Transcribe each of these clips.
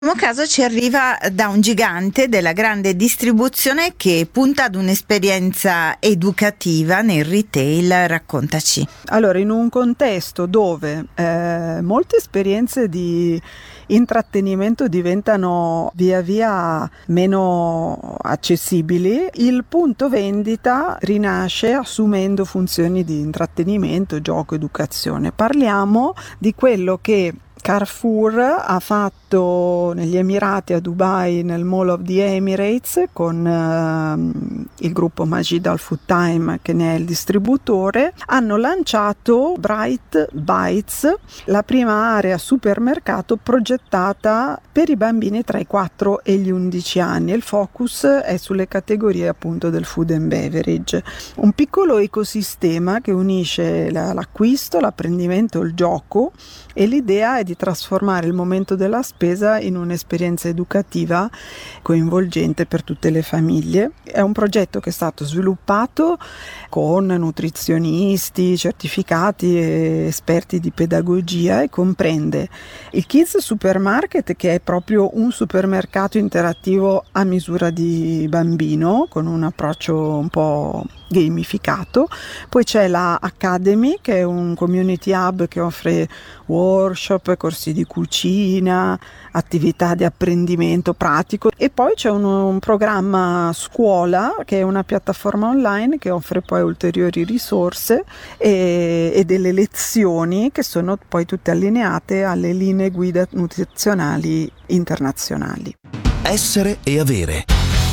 Il primo caso ci arriva da un gigante della grande distribuzione che punta ad un'esperienza educativa nel retail. Raccontaci. Allora, in un contesto dove molte esperienze di intrattenimento diventano via via meno accessibili, il punto vendita rinasce assumendo funzioni di intrattenimento, gioco, educazione. Parliamo di quello che Carrefour ha fatto negli Emirati, a Dubai, nel Mall of the Emirates, con il gruppo Majid Al Futtaim che ne è il distributore. Hanno lanciato Bright Bites, la prima area supermercato progettata per i bambini tra i 4 e gli 11 anni. Il focus è sulle categorie appunto del food and beverage, un piccolo ecosistema che unisce l'acquisto, l'apprendimento, il gioco, e l'idea è di trasformare il momento della spesa in un'esperienza educativa coinvolgente per tutte le famiglie. È un progetto che è stato sviluppato con nutrizionisti, certificati e esperti di pedagogia e comprende il Kids Supermarket, che è proprio un supermercato interattivo a misura di bambino con un approccio un po' gamificato. Poi c'è la Academy, che è un community hub che offre workshop, corsi di cucina, attività di apprendimento pratico, e poi c'è un programma scuola che è una piattaforma online che offre poi ulteriori risorse e delle lezioni che sono poi tutte allineate alle linee guida nutrizionali internazionali. Essere e avere.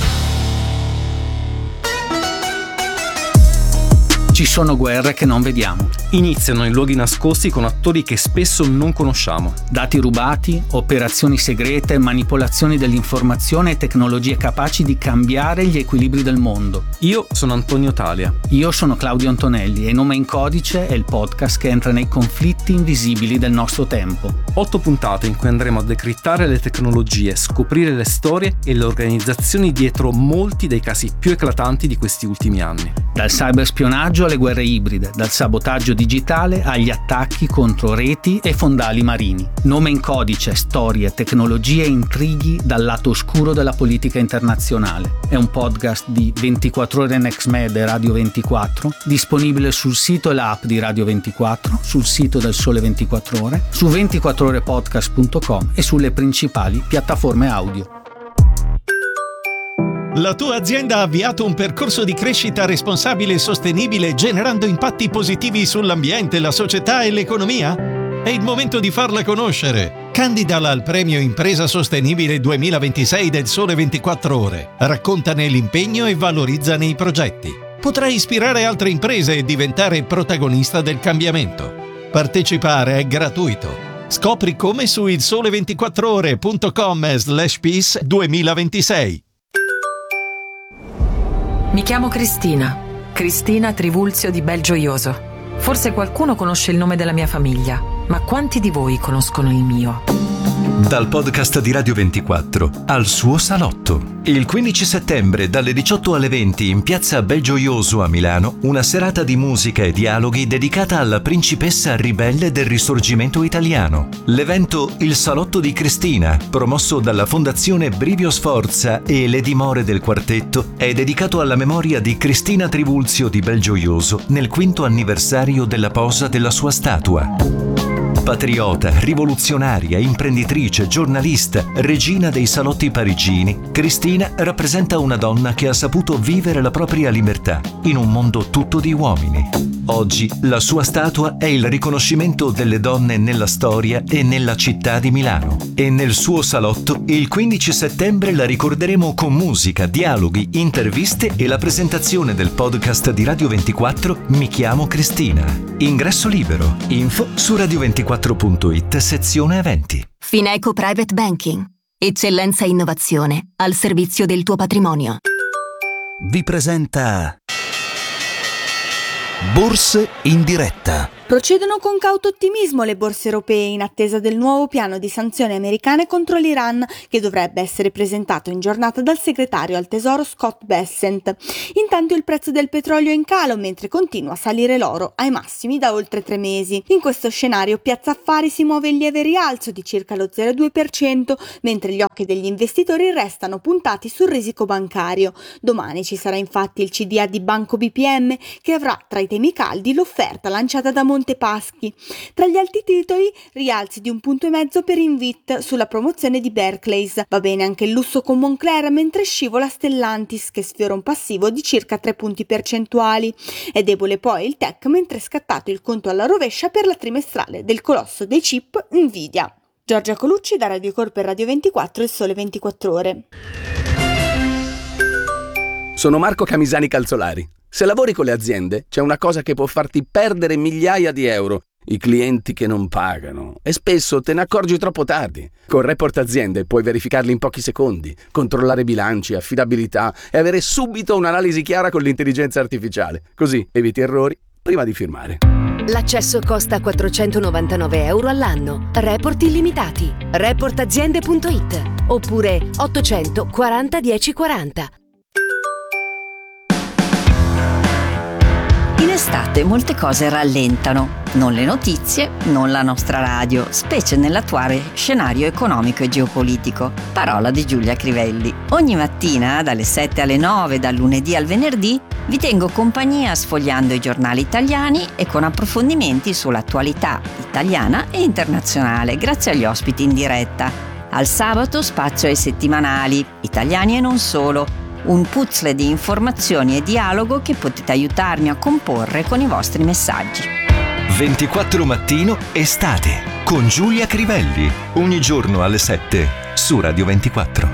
Ci sono guerre che non vediamo. Iniziano in luoghi nascosti con attori che spesso non conosciamo. Dati rubati, operazioni segrete, manipolazioni dell'informazione e tecnologie capaci di cambiare gli equilibri del mondo. Io sono Antonio Talia. Io sono Claudio Antonelli e Nome in Codice è il podcast che entra nei conflitti invisibili del nostro tempo. 8 puntate in cui andremo a decrittare le tecnologie, scoprire le storie e le organizzazioni dietro molti dei casi più eclatanti di questi ultimi anni. Dal cyberspionaggio alle guerre ibride, dal sabotaggio digitale agli attacchi contro reti e fondali marini. Nome in Codice, storie, tecnologie e intrighi dal lato oscuro della politica internazionale. È un podcast di 24 ore NextMed e Radio 24, disponibile sul sito e l'app di Radio 24, sul sito del Sole 24 Ore, su 24orepodcast.com e sulle principali piattaforme audio. La tua azienda ha avviato un percorso di crescita responsabile e sostenibile generando impatti positivi sull'ambiente, la società e l'economia? È il momento di farla conoscere. Candidala al premio Impresa Sostenibile 2026 del Sole 24 Ore. Raccontane l'impegno e valorizzane i progetti. Potrai ispirare altre imprese e diventare protagonista del cambiamento. Partecipare è gratuito. Scopri come su ilsole24ore.com/peace 2026. Mi chiamo Cristina Trivulzio di Belgioioso. Forse qualcuno conosce il nome della mia famiglia, ma quanti di voi conoscono il mio? Dal podcast di Radio 24 al suo salotto. Il 15 settembre dalle 18 alle 20 in piazza Belgioioso a Milano, una serata di musica e dialoghi dedicata alla principessa ribelle del risorgimento italiano. L'evento Il Salotto di Cristina, promosso dalla Fondazione Brivio Sforza e le dimore del quartetto, è dedicato alla memoria di Cristina Trivulzio di Belgioioso nel 5° anniversario della posa della sua statua. Patriota, rivoluzionaria, imprenditrice, giornalista, regina dei salotti parigini, Cristina rappresenta una donna che ha saputo vivere la propria libertà in un mondo tutto di uomini. Oggi la sua statua è il riconoscimento delle donne nella storia e nella città di Milano. E nel suo salotto il 15 settembre la ricorderemo con musica, dialoghi, interviste e la presentazione del podcast di Radio 24 Mi chiamo Cristina. Ingresso libero. Info su radio24.it sezione eventi. Fineco Private Banking. Eccellenza e innovazione al servizio del tuo patrimonio. Vi presenta Borse in diretta Procedono con cauto ottimismo le borse europee in attesa del nuovo piano di sanzioni americane contro l'Iran, che dovrebbe essere presentato in giornata dal segretario al Tesoro Scott Bessent. Intanto il prezzo del petrolio è in calo, mentre continua a salire l'oro ai massimi da oltre 3 mesi. In questo scenario Piazza Affari si muove in lieve rialzo di circa lo 0,2%, mentre gli occhi degli investitori restano puntati sul risico bancario. Domani ci sarà infatti il CDA di Banco BPM, che avrà tra i temi caldi l'offerta lanciata da Montepaschi. Tra gli alti titoli, rialzi di 1,5 punti per Invit sulla promozione di Barclays. Va bene anche il lusso con Moncler, mentre scivola Stellantis, che sfiora un passivo di circa 3 punti percentuali. È debole poi il tech, mentre è scattato il conto alla rovescia per la trimestrale del colosso dei chip Nvidia. Giorgia Colucci da Radio Cor per Radio 24 e Sole 24 Ore. Sono Marco Camisani Calzolari. Se lavori con le aziende, c'è una cosa che può farti perdere migliaia di euro: i clienti che non pagano. E spesso te ne accorgi troppo tardi. Con Report Aziende puoi verificarli in pochi secondi, controllare bilanci, affidabilità e avere subito un'analisi chiara con l'intelligenza artificiale. Così eviti errori prima di firmare. L'accesso costa 499 euro all'anno. Report illimitati. Reportaziende.it oppure 840 1040. In estate molte cose rallentano, non le notizie, non la nostra radio, specie nell'attuale scenario economico e geopolitico. Parola di Giulia Crivelli. Ogni mattina, dalle 7 alle 9, dal lunedì al venerdì, vi tengo compagnia sfogliando i giornali italiani e con approfondimenti sull'attualità italiana e internazionale, grazie agli ospiti in diretta. Al sabato spazio ai settimanali, italiani e non solo. Un puzzle di informazioni e dialogo che potete aiutarmi a comporre con i vostri messaggi. 24 Mattino Estate con Giulia Crivelli, ogni giorno alle 7 su Radio 24.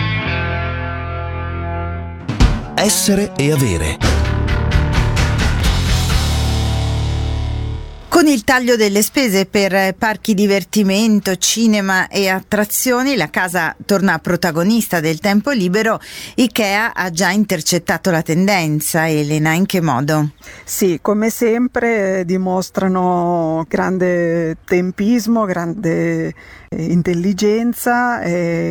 Essere e avere. Con il taglio delle spese per parchi divertimento, cinema e attrazioni, la casa torna protagonista del tempo libero. Ikea ha già intercettato la tendenza. Elena, in che modo? Sì, come sempre dimostrano grande tempismo, grande intelligenza.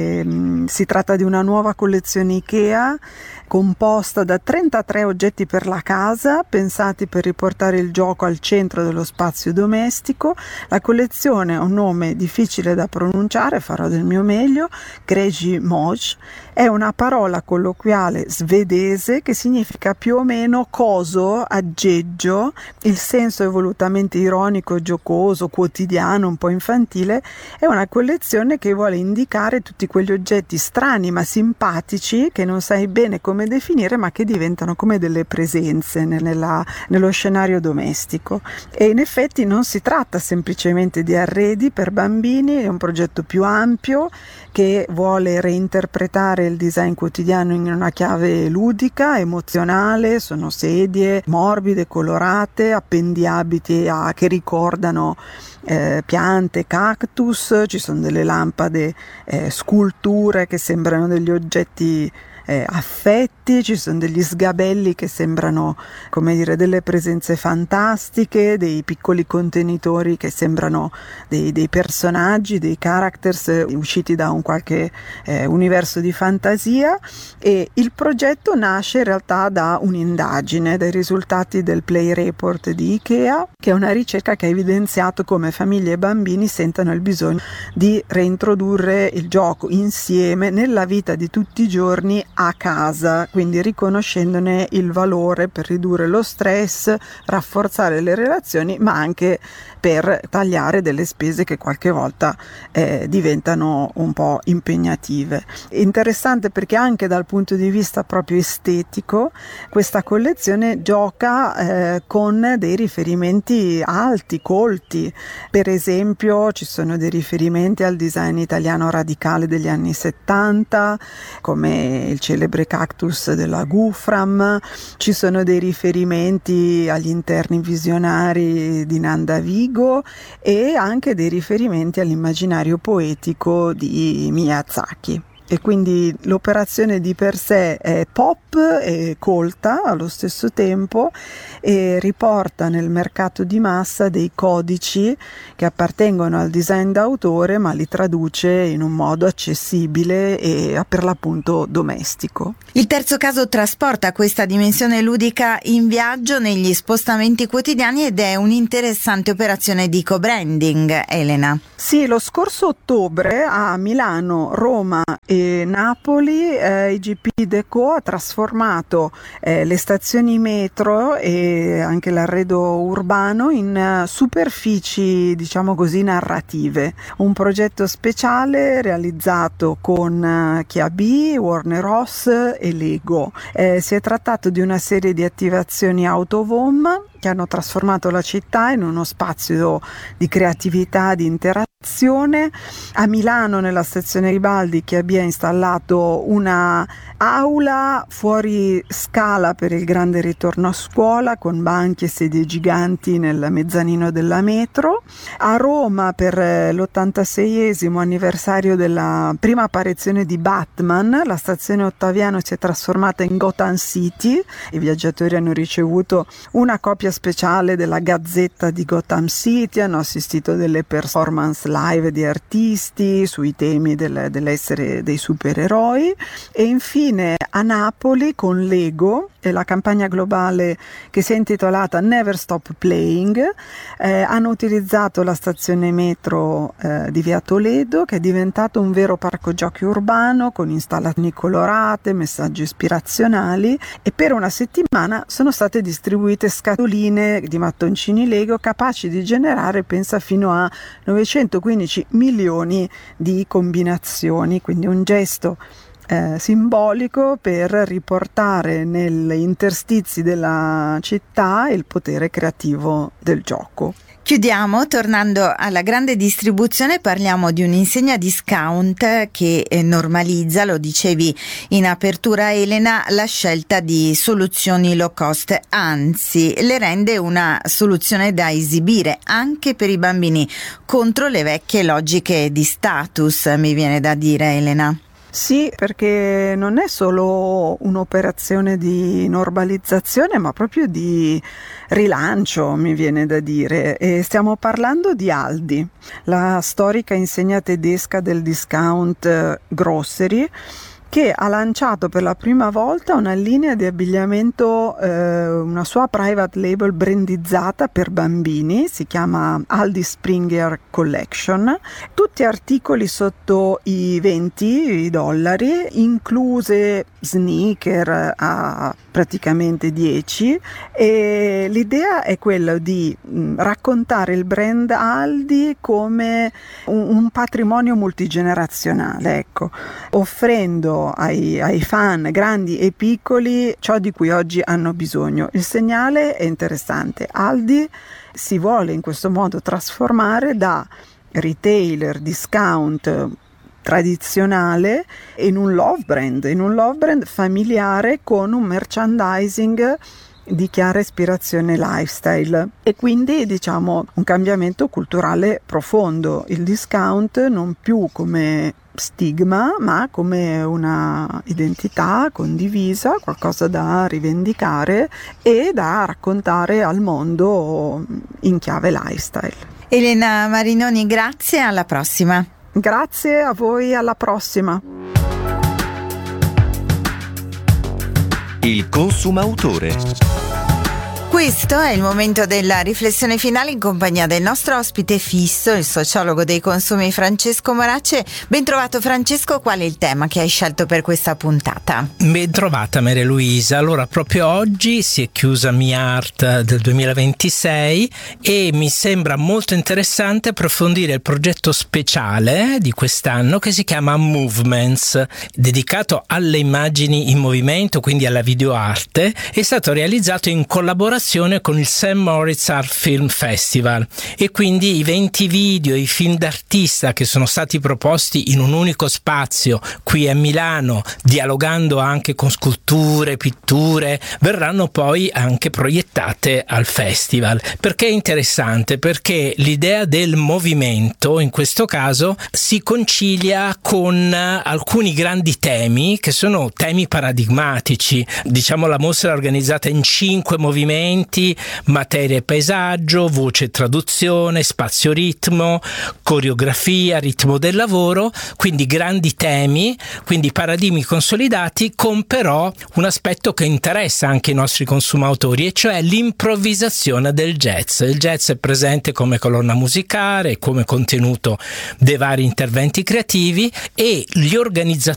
Si tratta di una nuova collezione Ikea composta da 33 oggetti per la casa, pensati per riportare il gioco al centro dello spazio domestico. La collezione ha un nome difficile da pronunciare, farò del mio meglio. Crazy Moj è una parola colloquiale svedese che significa più o meno coso, aggeggio. Il senso è volutamente ironico, giocoso, quotidiano, un po' infantile. È una collezione che vuole indicare tutti quegli oggetti strani ma simpatici che non sai bene come definire, ma che diventano come delle presenze nello scenario domestico. E in effetti non si tratta semplicemente di arredi per bambini, è un progetto più ampio che vuole reinterpretare il design quotidiano in una chiave ludica, emozionale. Sono sedie morbide, colorate, appendiabiti che ricordano piante, cactus. Ci sono delle lampade, sculture che sembrano degli oggetti affetti, ci sono degli sgabelli che sembrano, come dire, delle presenze fantastiche, dei piccoli contenitori che sembrano dei personaggi, dei characters usciti da un qualche universo di fantasia. E il progetto nasce in realtà da un'indagine, dai risultati del Play Report di Ikea, che è una ricerca che ha evidenziato come famiglie e bambini sentano il bisogno di reintrodurre il gioco insieme nella vita di tutti i giorni a casa, quindi riconoscendone il valore per ridurre lo stress, rafforzare le relazioni, ma anche per tagliare delle spese che qualche volta diventano un po' impegnative. Interessante perché anche dal punto di vista proprio estetico questa collezione gioca con dei riferimenti alti, colti. Per esempio ci sono dei riferimenti al design italiano radicale degli anni 70, come il celebre cactus della Gufram. Ci sono dei riferimenti agli interni visionari di Nanda Vigo e anche dei riferimenti all'immaginario poetico di Miyazaki. e quindi l'operazione di per sé è pop e colta allo stesso tempo e riporta nel mercato di massa dei codici che appartengono al design d'autore, ma li traduce in un modo accessibile e per l'appunto domestico. Il terzo caso trasporta questa dimensione ludica in viaggio negli spostamenti quotidiani ed è un'interessante operazione di co-branding, Elena. Sì, lo scorso ottobre a Milano, Roma e Napoli IGP Deco ha trasformato le stazioni metro e anche l'arredo urbano in superfici, diciamo così, narrative. Un progetto speciale realizzato con Chiabi, Warner Ross e Lego. Si è trattato di una serie di attivazioni out of home che hanno trasformato la città in uno spazio di creatività, di interazione. A Milano, nella stazione Ribaldi, Chiabi ha installato una aula fuori scala per il grande ritorno a scuola, con banchi e sedie giganti nel mezzanino della metro. A Roma, per l'86esimo anniversario della prima apparizione di Batman, la stazione Ottaviano si è trasformata in Gotham City. I viaggiatori hanno ricevuto una copia speciale della Gazzetta di Gotham City, hanno assistito a delle performance live di artisti sui temi dell'essere dei supereroi. E infine a Napoli, con Lego e la campagna globale che si è intitolata Never Stop Playing, hanno utilizzato la stazione metro di Via Toledo, che è diventato un vero parco giochi urbano con installazioni colorate, messaggi ispirazionali, e per una settimana sono state distribuite scatoline di mattoncini Lego capaci di generare, pensa, fino a 915 milioni di combinazioni, quindi un gesto simbolico per riportare negli interstizi della città il potere creativo del gioco. Chiudiamo tornando alla grande distribuzione, parliamo di un'insegna discount che normalizza, lo dicevi in apertura Elena, la scelta di soluzioni low cost, anzi le rende una soluzione da esibire anche per i bambini contro le vecchie logiche di status, mi viene da dire, Elena. Sì, perché non è solo un'operazione di normalizzazione, ma proprio di rilancio, mi viene da dire. E stiamo parlando di Aldi, la storica insegna tedesca del discount grocery, che ha lanciato per la prima volta una linea di abbigliamento, una sua private label brandizzata per bambini, si chiama Aldi Springer Collection, tutti articoli sotto i $20, incluse sneaker a praticamente 10, e l'idea è quella di raccontare il brand Aldi come un patrimonio multigenerazionale, ecco, offrendo ai fan grandi e piccoli ciò di cui oggi hanno bisogno. Il segnale è interessante: Aldi si vuole in questo modo trasformare da retailer discount tradizionale in un love brand familiare con un merchandising di chiara ispirazione lifestyle, e quindi diciamo un cambiamento culturale profondo. Il discount non più come stigma, ma come una identità condivisa, qualcosa da rivendicare e da raccontare al mondo in chiave lifestyle. Elena Marinoni, grazie, alla prossima. Grazie a voi, alla prossima. Il consumautore. Questo è il momento della riflessione finale in compagnia del nostro ospite fisso, il sociologo dei consumi Francesco Morace. Ben trovato Francesco, qual è il tema che hai scelto per questa puntata? Ben trovata Maria Luisa. Allora, proprio oggi si è chiusa MiArt del 2026 e mi sembra molto interessante approfondire il progetto speciale di quest'anno che si chiama Movements, dedicato alle immagini in movimento, quindi alla videoarte. È stato realizzato in collaborazione collaborazione con il St. Moritz Art Film Festival, e quindi i 20 video, i film d'artista che sono stati proposti in un unico spazio qui a Milano, dialogando anche con sculture, pitture, verranno poi anche proiettate al festival. Perché è interessante? Perché l'idea del movimento in questo caso si concilia con alcuni grandi temi che sono temi paradigmatici. Diciamo, la mostra è organizzata in 5 movimenti: materia e paesaggio, voce e traduzione, spazio ritmo, coreografia, ritmo del lavoro, quindi grandi temi, quindi paradigmi consolidati, con però un aspetto che interessa anche i nostri consumatori, e cioè l'improvvisazione del jazz. Il jazz è presente come colonna musicale, come contenuto dei vari interventi creativi, e gli organizzatori